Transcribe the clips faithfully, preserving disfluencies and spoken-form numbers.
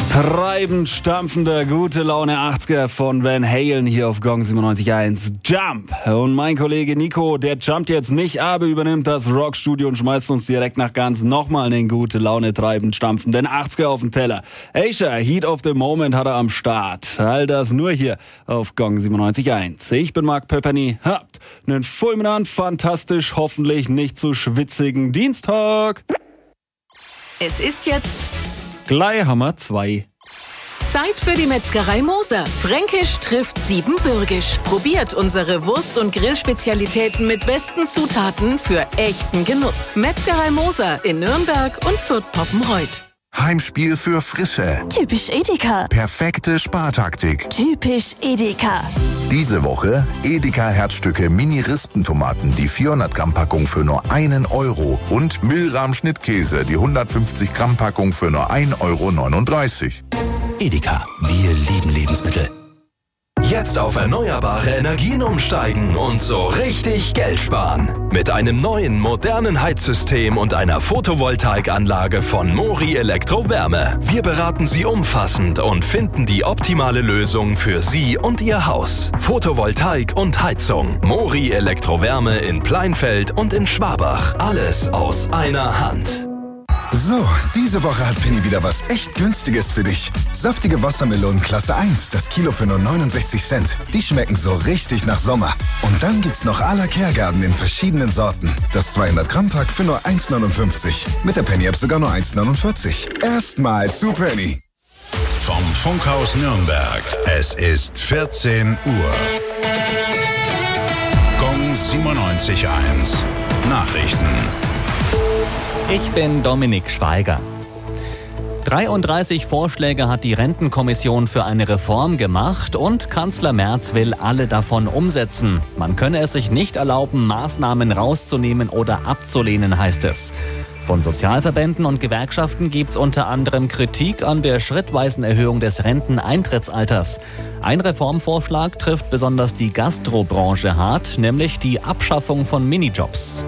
Treibend stampfender gute Laune achtziger von Van Halen hier auf Gong siebenundneunzig Komma eins. Jump! Und mein Kollege Nico, der jumpt jetzt nicht, aber übernimmt das Rockstudio und schmeißt uns direkt nach ganz nochmal einen gute Laune treibend stampfenden achtziger auf den Teller. Asia, Heat of the Moment hat er am Start. All das nur hier auf Gong siebenundneunzig Komma eins. Ich bin Marc Pepperny. Habt einen fulminant, fantastisch, hoffentlich nicht zu schwitzigen Dienstag. Es ist jetzt Gleihammer zwei. Zeit für die Metzgerei Moser. Fränkisch trifft siebenbürgisch. Probiert unsere Wurst- und Grillspezialitäten mit besten Zutaten für echten Genuss. Metzgerei Moser in Nürnberg und Fürth-Poppenreuth. Heimspiel für Frische. Typisch Edeka. Perfekte Spartaktik. Typisch Edeka. Diese Woche Edeka Herzstücke Mini-Rispentomaten, die vierhundert Gramm Packung für nur einen Euro und Milram Schnittkäse, die hundertfünfzig Gramm Packung für nur ein Euro neununddreißig. Edeka, wir lieben Lebensmittel. Jetzt auf erneuerbare Energien umsteigen und so richtig Geld sparen. Mit einem neuen, modernen Heizsystem und einer Photovoltaikanlage von Mori Elektrowärme. Wir beraten Sie umfassend und finden die optimale Lösung für Sie und Ihr Haus. Photovoltaik und Heizung. Mori Elektrowärme in Pleinfeld und in Schwabach. Alles aus einer Hand. So, diese Woche hat Penny wieder was echt Günstiges für dich. Saftige Wassermelonen Klasse eins, das Kilo für nur neunundsechzig Cent. Die schmecken so richtig nach Sommer. Und dann gibt's noch à la Kehrgarten in verschiedenen Sorten. Das zweihundert Gramm Pack für nur eins neunundfünfzig. Mit der Penny-App sogar nur eins neunundvierzig. Erstmal zu Penny. Vom Funkhaus Nürnberg. Es ist vierzehn Uhr. Gong siebenundneunzig Komma eins. Nachrichten. Ich bin Dominik Schweiger. dreiunddreißig Vorschläge hat die Rentenkommission für eine Reform gemacht und Kanzler Merz will alle davon umsetzen. Man könne es sich nicht erlauben, Maßnahmen rauszunehmen oder abzulehnen, heißt es. Von Sozialverbänden und Gewerkschaften gibt's unter anderem Kritik an der schrittweisen Erhöhung des Renteneintrittsalters. Ein Reformvorschlag trifft besonders die Gastrobranche hart, nämlich die Abschaffung von Minijobs.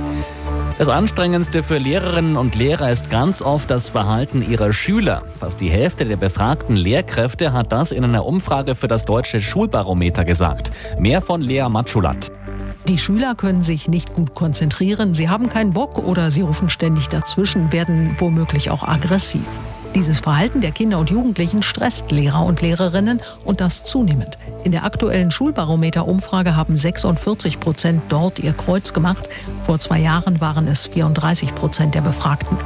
Das Anstrengendste für Lehrerinnen und Lehrer ist ganz oft das Verhalten ihrer Schüler. Fast die Hälfte der befragten Lehrkräfte hat das in einer Umfrage für das Deutsche Schulbarometer gesagt. Mehr von Lea Matschulat. Die Schüler können sich nicht gut konzentrieren, sie haben keinen Bock oder sie rufen ständig dazwischen, werden womöglich auch aggressiv. Dieses Verhalten der Kinder und Jugendlichen stresst Lehrer und Lehrerinnen und das zunehmend. In der aktuellen Schulbarometer-Umfrage haben sechsundvierzig Prozent dort ihr Kreuz gemacht. Vor zwei Jahren waren es vierunddreißig Prozent der Befragten.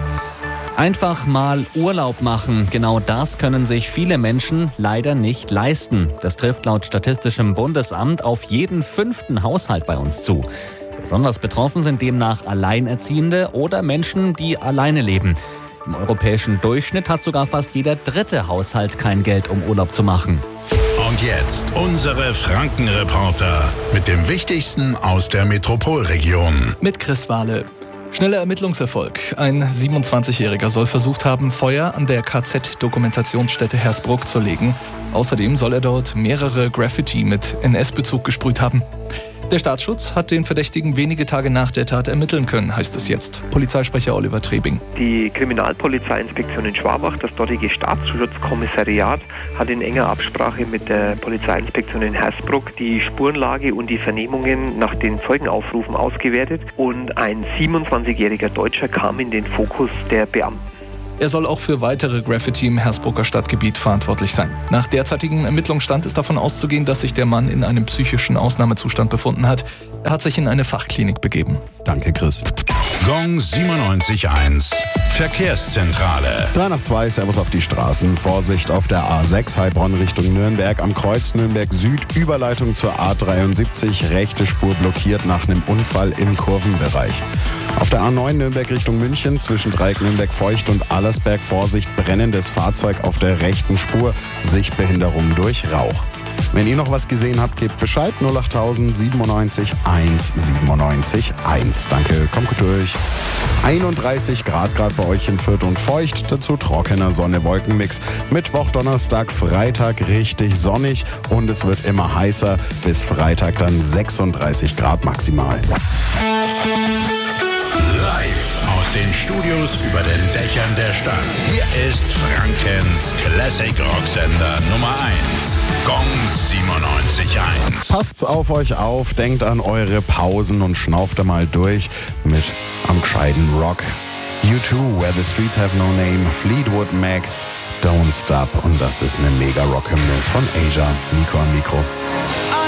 Einfach mal Urlaub machen, genau das können sich viele Menschen leider nicht leisten. Das trifft laut Statistischem Bundesamt auf jeden fünften Haushalt bei uns zu. Besonders betroffen sind demnach Alleinerziehende oder Menschen, die alleine leben. Im europäischen Durchschnitt hat sogar fast jeder dritte Haushalt kein Geld, um Urlaub zu machen. Und jetzt unsere Frankenreporter mit dem Wichtigsten aus der Metropolregion. Mit Chris Wahle. Schneller Ermittlungserfolg. Ein siebenundzwanzigjähriger soll versucht haben, Feuer an der K Z-Dokumentationsstätte Hersbruck zu legen. Außerdem soll er dort mehrere Graffiti mit N S-Bezug gesprüht haben. Der Staatsschutz hat den Verdächtigen wenige Tage nach der Tat ermitteln können, heißt es jetzt. Polizeisprecher Oliver Trebing. Die Kriminalpolizeiinspektion in Schwabach, das dortige Staatsschutzkommissariat, hat in enger Absprache mit der Polizeiinspektion in Hersbruck die Spurenlage und die Vernehmungen nach den Zeugenaufrufen ausgewertet und ein siebenundzwanzigjähriger Deutscher kam in den Fokus der Beamten. Er soll auch für weitere Graffiti im Hersbrucker Stadtgebiet verantwortlich sein. Nach derzeitigem Ermittlungsstand ist davon auszugehen, dass sich der Mann in einem psychischen Ausnahmezustand befunden hat. Er hat sich in eine Fachklinik begeben. Danke, Chris. Gong siebenundneunzig Komma eins. Verkehrszentrale. drei nach zwei, Servus auf die Straßen. Vorsicht auf der A sechs, Heilbronn Richtung Nürnberg. Am Kreuz Nürnberg Süd, Überleitung zur A dreiundsiebzig. Rechte Spur blockiert nach einem Unfall im Kurvenbereich. Auf der A neun Nürnberg Richtung München, zwischen Dreieck Nürnberg-Feucht und Allersberg. Vorsicht, brennendes Fahrzeug auf der rechten Spur. Sichtbehinderung durch Rauch. Wenn ihr noch was gesehen habt, gebt Bescheid. null acht siebenundneunzig eins siebenundneunzig eins. Danke, kommt gut durch. einunddreißig Grad gerade bei euch in Fürth und feucht. Dazu trockener Sonne-Wolkenmix. Mittwoch, Donnerstag, Freitag richtig sonnig. Und es wird immer heißer. Bis Freitag dann sechsunddreißig Grad maximal. Live aus den Studios über den Dächern der Stadt. Hier ist Frankens Classic Rocksender Nummer eins. Gong siebenundneunzig Komma eins. Passt auf euch auf, denkt an eure Pausen und schnauft mal durch mit am gescheiten Rock. U zwei, Where the Streets Have No Name, Fleetwood Mac, Don't Stop. Und das ist eine mega Rock-Hymne von Asia. Nico am Mikro.